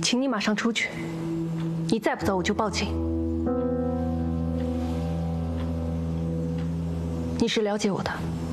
请你马上出去。你再不走，我就报警。你是了解我的。